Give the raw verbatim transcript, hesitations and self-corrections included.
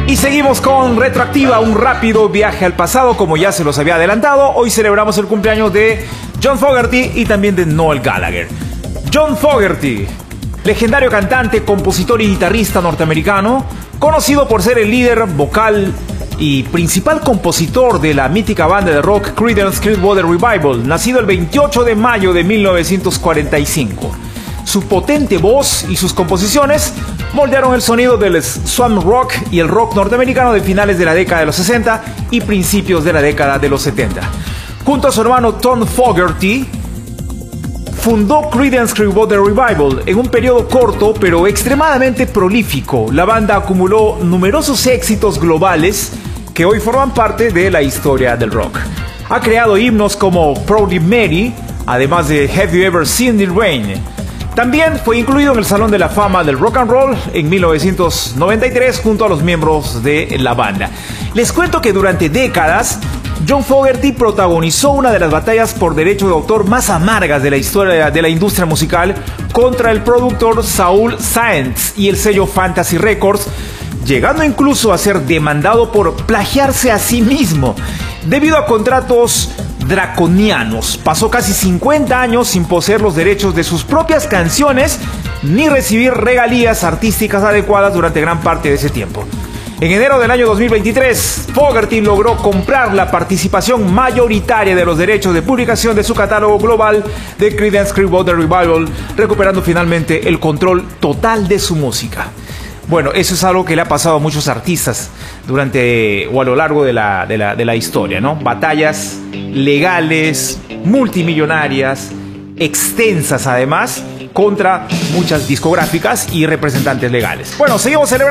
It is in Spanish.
Y seguimos con Retroactiva, un rápido viaje al pasado, como ya se los había adelantado. Hoy celebramos el cumpleaños de John Fogerty y también de Noel Gallagher. John Fogerty, legendario cantante, compositor y guitarrista norteamericano, conocido por ser el líder vocal y principal compositor de la mítica banda de rock Creedence Clearwater Revival, nacido el veintiocho de mayo de mil novecientos cuarenta y cinco. Su potente voz y sus composiciones moldearon el sonido del swan rock y el rock norteamericano de finales de la década de los sesenta y principios de la década de los setenta. Junto a su hermano Tom Fogerty, fundó Creedence Clearwater Revival en un periodo corto pero extremadamente prolífico. La banda acumuló numerosos éxitos globales que hoy forman parte de la historia del rock. Ha creado himnos como Proudly Mary, además de Have You Ever Seen It Rain. También fue incluido en el Salón de la Fama del Rock and Roll en mil novecientos noventa y tres junto a los miembros de la banda. Les cuento que durante décadas John Fogerty protagonizó una de las batallas por derecho de autor más amargas de la historia de la industria musical contra el productor Saul Zaentz y el sello Fantasy Records, llegando incluso a ser demandado por plagiarse a sí mismo debido a contratos draconianos. Pasó casi cincuenta años sin poseer los derechos de sus propias canciones ni recibir regalías artísticas adecuadas durante gran parte de ese tiempo. En enero del año dos mil veintitrés, Fogerty logró comprar la participación mayoritaria de los derechos de publicación de su catálogo global de Creedence Clearwater Revival, recuperando finalmente el control total de su música. Bueno, eso es algo que le ha pasado a muchos artistas durante o a lo largo de la, de la, de la historia, ¿no? Batallas legales, multimillonarias, extensas además, contra muchas discográficas y representantes legales. Bueno, seguimos celebrando.